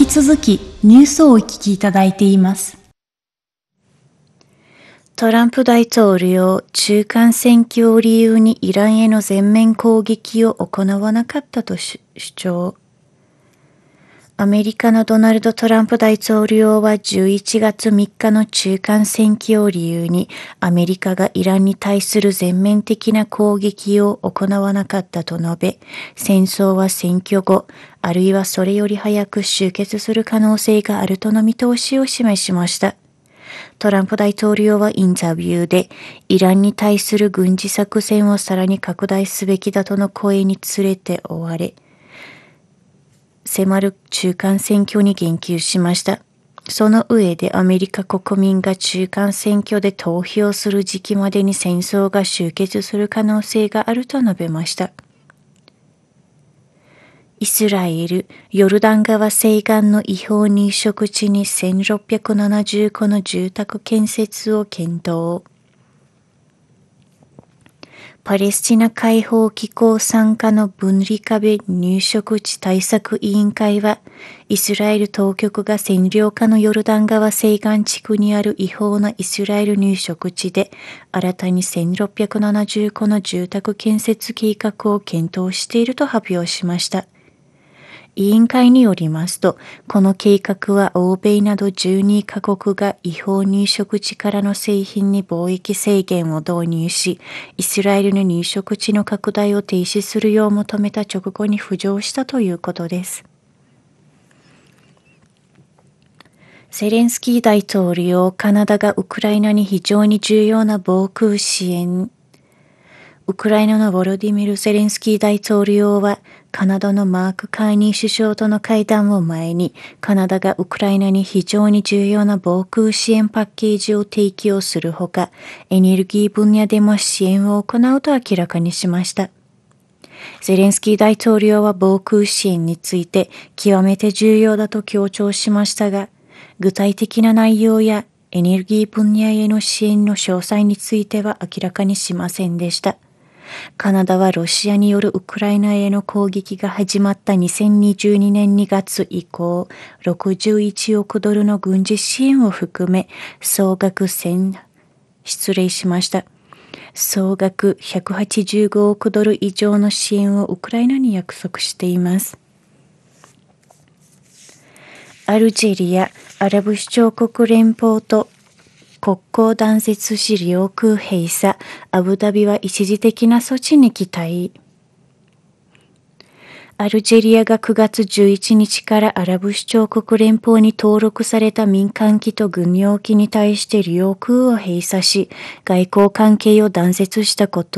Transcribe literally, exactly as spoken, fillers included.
続きニュースをお聞きいただいています。 トランプ大統領、中間選挙を理由にイランへの全面攻撃を行わなかったと主張。アメリカのドナルド・トランプ大統領はじゅういちがつみっかの中間選挙を理由にアメリカがイランに対する全面的な攻撃を行わなかったと述べ、戦争は選挙後、あるいはそれより早く終結する可能性があるとの見通しを示しました。トランプ大統領はインタビューで、イランに対する軍事作戦をさらに拡大すべきだとの声につれて追われ、迫る中間選挙に言及しました。その上でアメリカ国民が中間選挙で投票する時期までに戦争が終結する可能性があると述べました。イスラエル、ヨルダン川西岸の違法入植地にせんろっぴゃくななじゅうこの住宅建設を検討。パレスチナ解放機構傘下の分離壁入植地対策委員会は、イスラエル当局が占領下のヨルダン川西岸地区にある違法なイスラエル入植地で、新たにせんろっぴゃくななじゅうこの住宅建設計画を検討していると発表しました。委員会によりますと、この計画は欧米などじゅうにカ国が違法入植地からの製品に貿易制限を導入し、イスラエルの入植地の拡大を停止するよう求めた直後に浮上したということです。ゼレンスキー大統領、カナダがウクライナに非常に重要な防空支援。ウクライナのヴォロディミル・ゼレンスキー大統領は、カナダのマーク・カーニー首相との会談を前に、カナダがウクライナに非常に重要な防空支援パッケージを提供するほか、エネルギー分野でも支援を行うと明らかにしました。ゼレンスキー大統領は防空支援について極めて重要だと強調しましたが、具体的な内容やエネルギー分野への支援の詳細については明らかにしませんでした。カナダはロシアによるウクライナへの攻撃が始まったにせんにじゅうにねんにがつ以降、ろくじゅういちおくドルの軍事支援を含め、総額1000、失礼しました。総額ひゃくはちじゅうごおくドル以上の支援をウクライナに約束しています。アルジェリア、アラブ首長国連邦と国交断絶し領空閉鎖、アブダビは一時的な措置に期待。アルジェリアがくがつじゅういちにちからアラブ首長国連邦に登録された民間機と軍用機に対して領空を閉鎖し、外交関係を断絶したこと